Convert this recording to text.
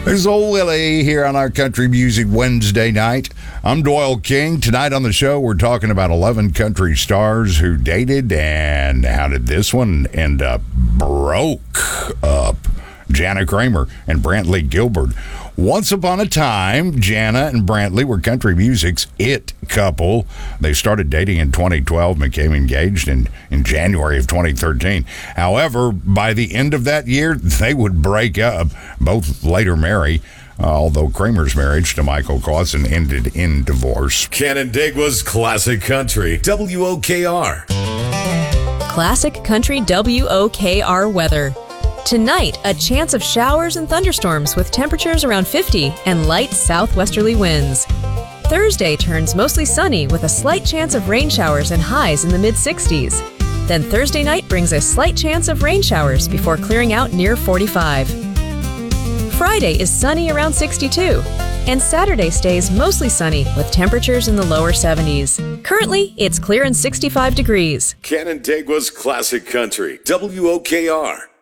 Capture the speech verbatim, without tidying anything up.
This is old Willie here on our Country Music Wednesday night. I'm Doyle King. Tonight on the show, we're talking about eleven country stars who dated and how did this one end up broke up. Jana Kramer and Brantley Gilbert. Once upon a time, Jana and Brantley were country music's it couple. They started dating in twenty twelve and became engaged in, in January of twenty thirteen. However, by the end of that year, they would break up, both later marry, uh, although Kramer's marriage to Michael Clausen ended in divorce. Canandaigua's Classic Country, W O K R. Classic Country W O K R weather. Tonight, a chance of showers and thunderstorms with temperatures around fifty and light southwesterly winds. Thursday turns mostly sunny with a slight chance of rain showers and highs in the mid-sixties. Then Thursday night brings a slight chance of rain showers before clearing out near forty-five. Friday is sunny around sixty-two, and Saturday stays mostly sunny with temperatures in the lower seventies. Currently, it's clear and sixty-five degrees. Canandaigua's Classic Country, W O K R.